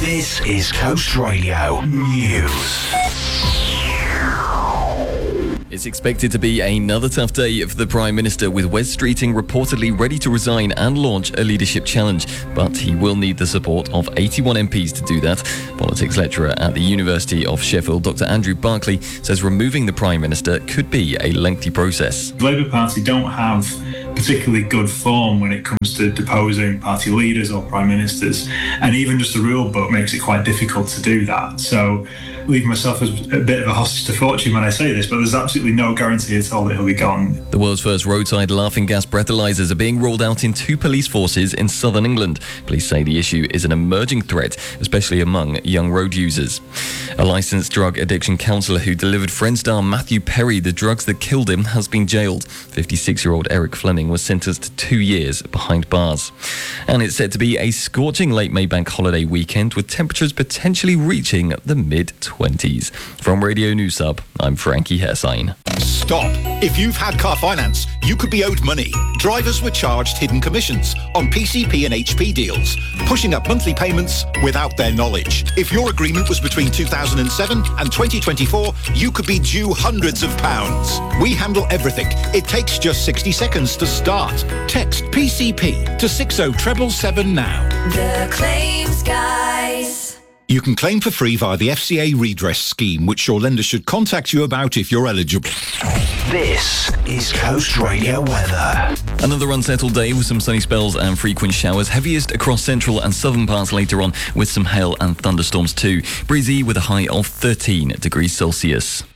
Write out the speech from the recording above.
This is Coast Radio News. It's expected to be another tough day for the Prime Minister, with Wes Streeting reportedly ready to resign and launch a leadership challenge. But he will need the support of 81 MPs to do that. Politics lecturer at the University of Sheffield, Dr Andrew Barclay, says removing the Prime Minister could be a lengthy process. The Labour Party don't have particularly good form when it comes to deposing party leaders or prime ministers, and even just the rule book makes it quite difficult to do that. So leave myself as a bit of a hostage to fortune when I say this, but there's absolutely no guarantee at all that he'll be gone. The world's first roadside laughing gas breathalyzers are being rolled out in 2 police forces in southern England. Police say the issue is an emerging threat, especially among young road users. A licensed drug addiction counsellor who delivered Friends star Matthew Perry the drugs that killed him has been jailed. 56-year-old Eric Fleming was sentenced to 2 years behind bars. And it's set to be a scorching late May bank holiday weekend, with temperatures potentially reaching the mid-20s. From Radio News Hub, I'm Frankie Hessine. Stop. If you've had car finance, you could be owed money. Drivers were charged hidden commissions on PCP and HP deals, pushing up monthly payments without their knowledge. If your agreement was between 2007 and 2024, you could be due hundreds of pounds. We handle everything. It takes just 60 seconds to start. Text PCP to 60777 now. The Claims Guys. You can claim for free via the FCA redress scheme, which your lender should contact you about if you're eligible. This is Coast Radio weather. Another unsettled day with some sunny spells and frequent showers, heaviest across central and southern parts later on, with some hail and thunderstorms too. Breezy with a high of 13 degrees Celsius.